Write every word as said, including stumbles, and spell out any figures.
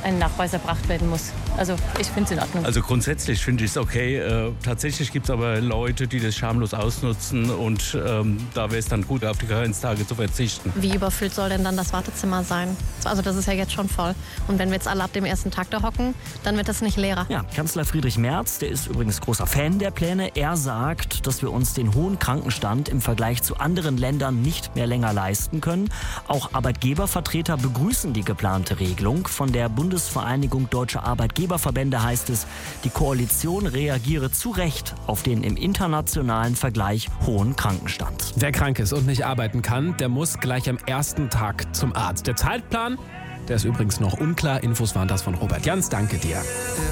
ein Nachweis erbracht werden muss. Also ich finde es in Ordnung. Also grundsätzlich finde ich es okay. Äh, tatsächlich gibt es aber Leute, die das schamlos ausnutzen und ähm, da wäre es dann gut, auf die Karenztage zu verzichten. Wie überfüllt soll denn dann das Wartezimmer sein? Also das ist ja jetzt schon voll. Und wenn wir jetzt alle ab dem ersten Tag da hocken, dann wird das nicht leerer. Ja, Kanzler Friedrich Merz, der ist übrigens großer Fan der Pläne. Er sagt, dass wir uns den hohen Krankenstand im Vergleich zu anderen Ländern nicht mehr länger leisten können. Auch Arbeitgebervertreter begrüßen die geplante Regelung. Von der Bundesvereinigung Deutscher Arbeitgeberverbände heißt es, die Koalition reagiere zu Recht auf den im internationalen Vergleich hohen Krankenstand. Wer krank ist und nicht arbeiten kann, der muss gleich am ersten Tag zum Arzt. Der Zeitplan, der ist übrigens noch unklar. Infos waren das von Robert Jans. Danke dir.